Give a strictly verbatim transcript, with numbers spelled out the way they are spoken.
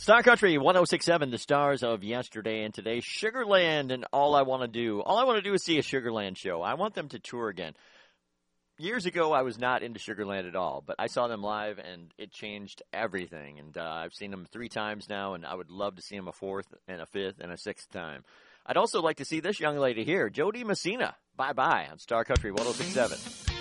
Star Country one oh six point seven, the stars of yesterday and today. Sugarland and All I Want to Do. All I want to do is see a Sugarland show. I want them to tour again. Years ago, I was not into Sugarland at all, but I saw them live, and it changed everything. And uh, I've seen them three times now, and I would love to see them a fourth and a fifth and a sixth time. I'd also like to see this young lady here, Jody Messina. Bye-bye on Star Country one oh six point seven.